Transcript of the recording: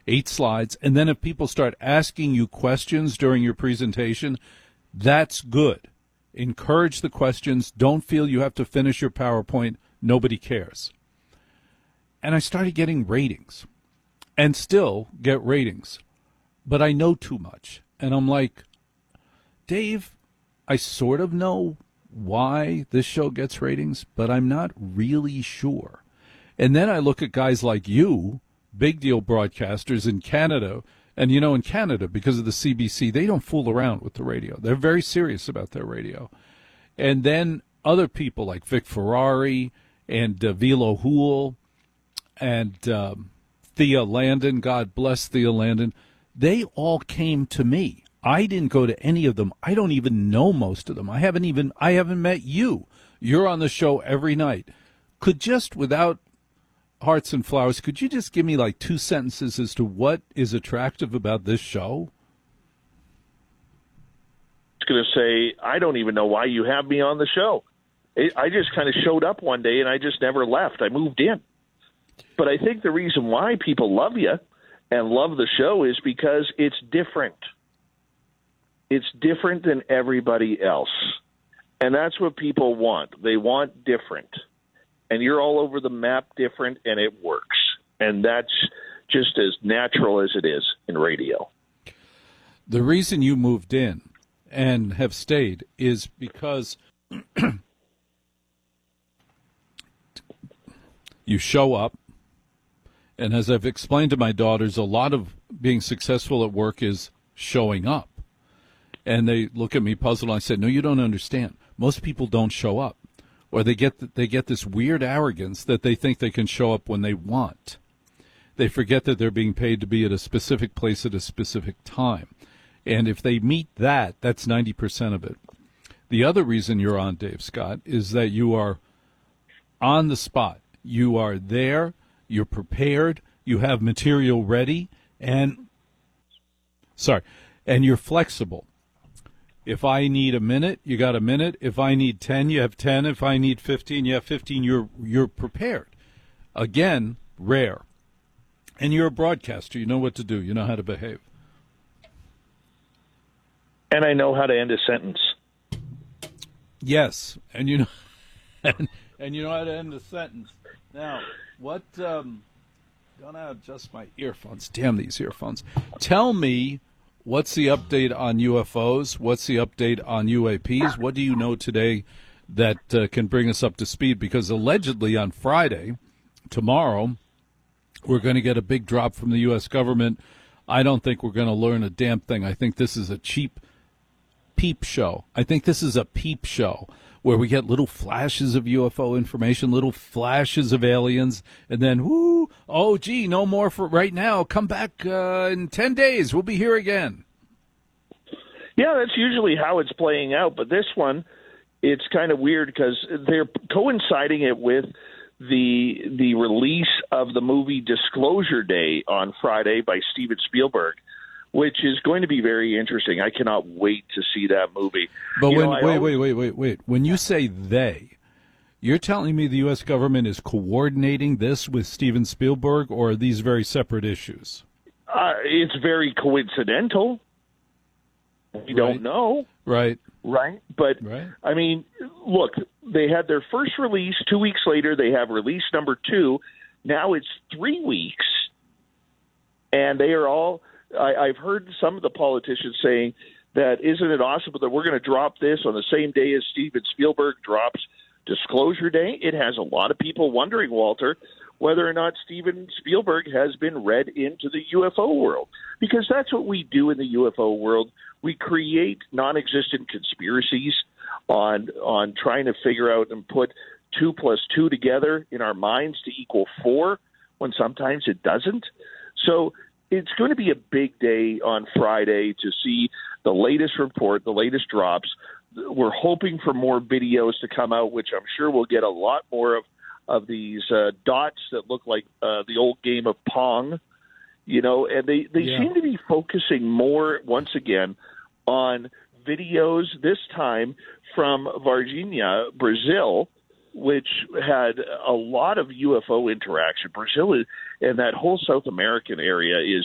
8 slides. And then if people start asking you questions during your presentation, that's good. Encourage the questions. Don't feel you have to finish your PowerPoint. Nobody cares. And I started getting ratings and still get ratings. But I know too much. And I'm like, Dave, I sort of know why this show gets ratings, but I'm not really sure. And then I look at guys like you, big deal broadcasters in Canada. And, you know, in Canada, because of the CBC, they don't fool around with the radio. They're very serious about their radio. And then other people like Vic Ferrari and Vilo Houle and Thea Landon, God bless Thea Landon, they all came to me. I didn't go to any of them. I don't even know most of them. I haven't met you. You're on the show every night. Could just, without hearts and flowers, could you just give me like 2 sentences as to what is attractive about this show? I was going to say, I don't even know why you have me on the show. I just kind of showed up one day and I just never left. I moved in. But I think the reason why people love you and love the show is because it's different. It's different than everybody else. And that's what people want. They want different. And you're all over the map different, and it works. And that's just as natural as it is in radio. The reason you moved in and have stayed is because you show up. And as I've explained to my daughters, a lot of being successful at work is showing up. And they look at me puzzled, and I said, no, you don't understand. Most people don't show up. Or they get this weird arrogance that they think they can show up when they want. They forget that they're being paid to be at a specific place at a specific time. And if they meet that, that's 90% of it. The other reason you're on, Dave Scott, is that you are on the spot. You are there. You're prepared. You have material ready. And you're flexible. If I need a minute, you got a minute. If I need 10, you have 10. If I need 15, you have 15. You're prepared. Again, rare. And you're a broadcaster. You know what to do. You know how to behave. And I know how to end a sentence. Yes, and you know, and you know how to end a sentence. Now, what? Don't I adjust my earphones? Damn these earphones! Tell me, what's the update on UFOs? What's the update on UAPs? What do you know today that can bring us up to speed? Because allegedly on Friday, tomorrow, we're going to get a big drop from the U.S. government. I don't think we're going to learn a damn thing. I think this is a cheap peep show. I think this is a peep show where we get little flashes of UFO information, little flashes of aliens, and then, whoo, oh, gee, no more for right now. Come back in 10 days. We'll be here again. Yeah, that's usually how it's playing out. But this one, it's kind of weird because they're coinciding it with the release of the movie Disclosure Day on Friday by Steven Spielberg, which is going to be very interesting. I cannot wait to see that movie. But wait. When you say they, you're telling me the U.S. government is coordinating this with Steven Spielberg, or are these very separate issues? It's very coincidental. We don't know. Right. But, I mean, look, they had their first release 2 weeks later. They have release number 2. Now it's 3 weeks. And they are all – I've heard some of the politicians saying that isn't it awesome that we're going to drop this on the same day as Steven Spielberg drops Disclosure Day. It has a lot of people wondering, Walter, whether or not Steven Spielberg has been read into the UFO world, because that's what we do in the UFO world. We create non-existent conspiracies on trying to figure out and put 2 plus 2 together in our minds to equal 4 when sometimes it doesn't. So it's going to be a big day on Friday to see the latest report, the latest drops. We're hoping for more videos to come out, which I'm sure we'll get a lot more of these dots that look like the old game of Pong, you know, and they seem to be focusing more, once again, on videos this time from Varginha, Brazil, which had a lot of UFO interaction. Brazil and that whole South American area is